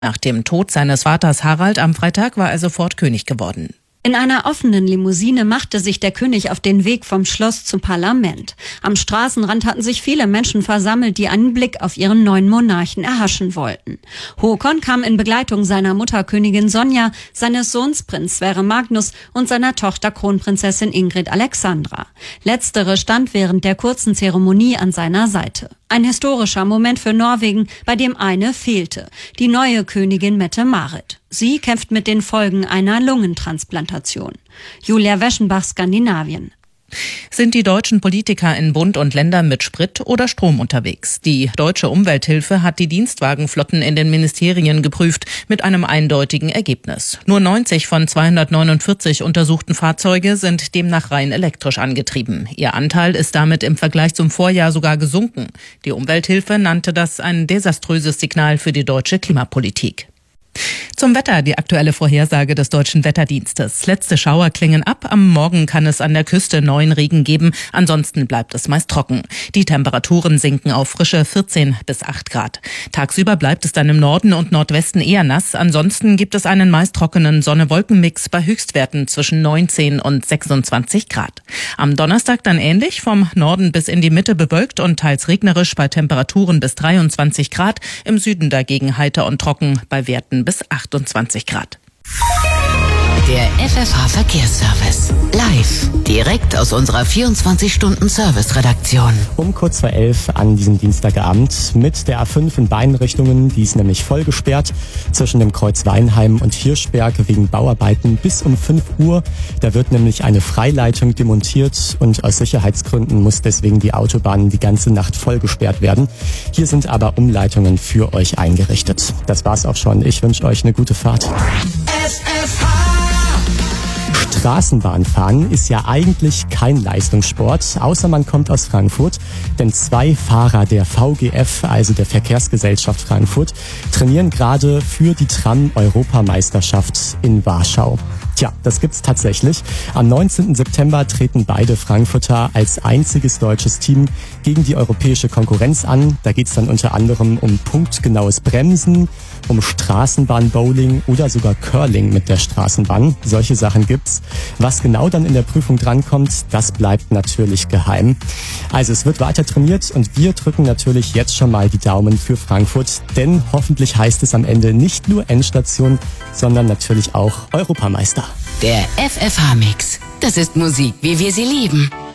Nach dem Tod seines Vaters Harald am Freitag war er sofort König geworden. In einer offenen Limousine machte sich der König auf den Weg vom Schloss zum Parlament. Am Straßenrand hatten sich viele Menschen versammelt, die einen Blick auf ihren neuen Monarchen erhaschen wollten. Håkon kam in Begleitung seiner Mutter Königin Sonja, seines Sohns Prinz Sverre Magnus und seiner Tochter Kronprinzessin Ingrid Alexandra. Letztere stand während der kurzen Zeremonie an seiner Seite. Ein historischer Moment für Norwegen, bei dem eine fehlte: die neue Königin Mette-Marit. Sie kämpft mit den Folgen einer Lungentransplantation. Julia Weschenbach, Skandinavien. Sind die deutschen Politiker in Bund und Ländern mit Sprit oder Strom unterwegs? Die Deutsche Umwelthilfe hat die Dienstwagenflotten in den Ministerien geprüft, mit einem eindeutigen Ergebnis. Nur 90 von 249 untersuchten Fahrzeuge sind demnach rein elektrisch angetrieben. Ihr Anteil ist damit im Vergleich zum Vorjahr sogar gesunken. Die Umwelthilfe nannte das ein desaströses Signal für die deutsche Klimapolitik. Zum Wetter, die aktuelle Vorhersage des Deutschen Wetterdienstes. Letzte Schauer klingen ab. Am Morgen kann es an der Küste neuen Regen geben. Ansonsten bleibt es meist trocken. Die Temperaturen sinken auf frische 14 bis 8 Grad. Tagsüber bleibt es dann im Norden und Nordwesten eher nass. Ansonsten gibt es einen meist trockenen Sonne-Wolken-Mix bei Höchstwerten zwischen 19 und 26 Grad. Am Donnerstag dann ähnlich, vom Norden bis in die Mitte bewölkt und teils regnerisch bei Temperaturen bis 23 Grad. Im Süden dagegen heiter und trocken bei Werten bis 28 Grad. Der FFH-Verkehrsservice. Live. Direkt aus unserer 24-Stunden-Service-Redaktion. Um kurz vor 11 an diesem Dienstagabend mit der A5 in beiden Richtungen. Die ist nämlich voll gesperrt zwischen dem Kreuz Weinheim und Hirschberg wegen Bauarbeiten bis um 5 Uhr. Da wird nämlich eine Freileitung demontiert und aus Sicherheitsgründen muss deswegen die Autobahn die ganze Nacht voll gesperrt werden. Hier sind aber Umleitungen für euch eingerichtet. Das war's auch schon. Ich wünsche euch eine gute Fahrt. Straßenbahnfahren ist ja eigentlich kein Leistungssport, außer man kommt aus Frankfurt. Denn 2 Fahrer der VGF, also der Verkehrsgesellschaft Frankfurt, trainieren gerade für die Tram-Europameisterschaft in Warschau. Tja, das gibt's tatsächlich. Am 19. September treten beide Frankfurter als einziges deutsches Team gegen die europäische Konkurrenz an. Da geht's dann unter anderem um punktgenaues Bremsen, um Straßenbahn-Bowling oder sogar Curling mit der Straßenbahn. Solche Sachen gibt's. Was genau dann in der Prüfung drankommt, das bleibt natürlich geheim. Also es wird weiter trainiert und wir drücken natürlich jetzt schon mal die Daumen für Frankfurt, denn hoffentlich heißt es am Ende nicht nur Endstation, sondern natürlich auch Europameister. Der FFH-Mix. Das ist Musik, wie wir sie lieben.